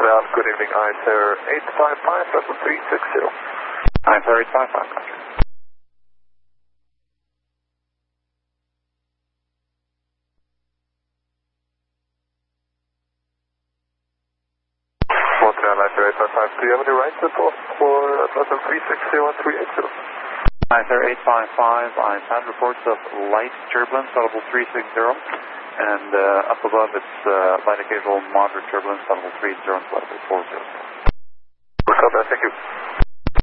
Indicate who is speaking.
Speaker 1: Montreal, good evening, ICER 855, level 360.
Speaker 2: ICER 855, gotcha.
Speaker 1: Montreal, ICER 855, do you have any right support for level 360 and 380?
Speaker 2: ICER 855, I've had reports of light turbulence, level 360, and up above it's light occasional moderate turbulence, level 30 and level 40.
Speaker 1: Thank you.